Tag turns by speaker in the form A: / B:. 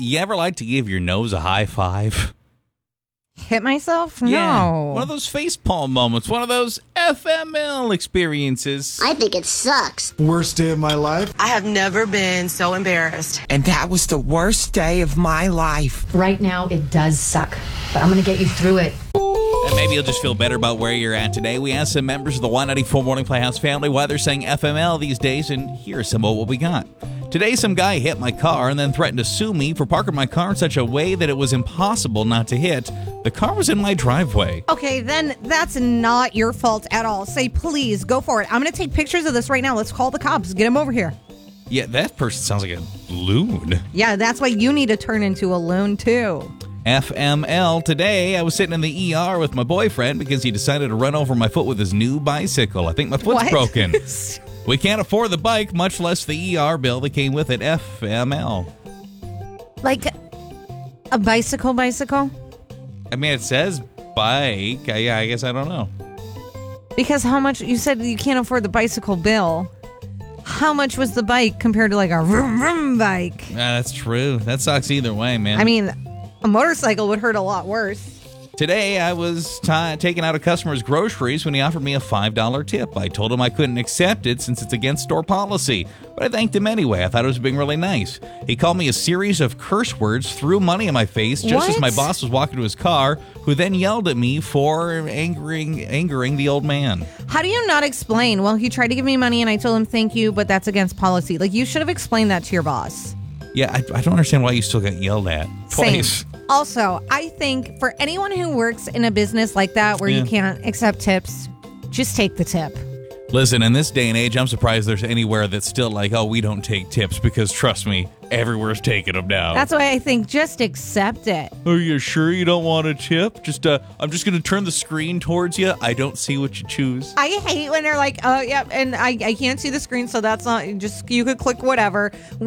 A: You ever like to give your nose a high five?
B: Hit myself?
A: Yeah.
B: No.
A: One of those facepalm moments. One of those FML experiences.
C: I think it sucks.
D: Worst day of my life.
E: I have never been so embarrassed.
F: And that was the worst day of my life.
G: Right now, it does suck, but I'm going to get you through it.
A: And maybe you'll just feel better about where you're at today. We asked some members of the Y94 Morning Playhouse family why they're saying FML these days, and here's some of what we got. Today, some guy hit my car and then threatened to sue me for parking my car in such a way that it was impossible not to hit. The car was in my driveway.
B: Okay, then that's not your fault at all. Say, please, go for it. I'm going to take pictures of this right now. Let's call the cops. Get him over here.
A: Yeah, that person sounds like a loon.
B: Yeah, that's why you need to turn into a loon, too.
A: FML. Today, I was sitting in the ER with my boyfriend because he decided to run over my foot with his new bicycle. I think my foot's
B: What?
A: broken. We can't afford the bike, much less the ER bill that came with it. FML.
B: Like a bicycle?
A: I mean, it says bike. I guess I don't know.
B: Because how much, you said you can't afford the bicycle bill. How much was the bike compared to like a vroom vroom bike?
A: That's true. That sucks either way, man.
B: I mean, a motorcycle would hurt a lot worse.
A: Today, I was taking out a customer's groceries when he offered me a $5 tip. I told him I couldn't accept it since it's against store policy, but I thanked him anyway. I thought it was being really nice. He called me a series of curse words, threw money in my face just as
B: What?
A: my boss was walking to his car, who then yelled at me for angering the old man.
B: How do you not explain? Well, he tried to give me money and I told him thank you, but that's against policy. Like, you should have explained that to your boss.
A: Yeah, I don't understand why you still got yelled at twice.
B: Same. Also, I think for anyone who works in a business like that where you can't accept tips, just take the tip.
A: Listen, in this day and age, I'm surprised there's anywhere that's still like, oh, we don't take tips, because trust me, everywhere's taking them now.
B: That's why I think just accept it.
A: Are you sure you don't want a tip? I'm just going to turn the screen towards you. I don't see what you choose.
B: I hate when they're like, oh, yeah, and I can't see the screen, so that's not, just, you could click whatever.